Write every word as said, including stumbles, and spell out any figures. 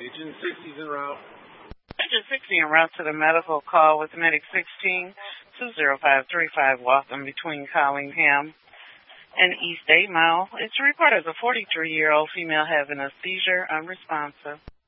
Agent sixty's en route. Agent sixty en route to the medical call with Medic sixteen, two zero five three five Waltham between Collingham and East eight Mile. It's reported as a forty-three-year-old female having a seizure, unresponsive.